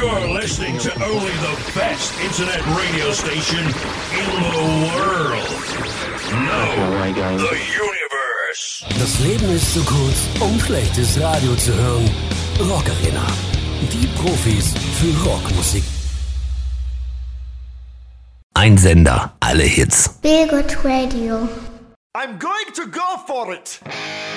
You're listening to only the best internet radio station in the world. No, the universe. Das Leben ist zu kurz, um schlechtes Radio zu hören. Rock Arena. Die Profis für Rockmusik. Ein Sender, alle Hits. Be Good Radio. I'm going to go for it.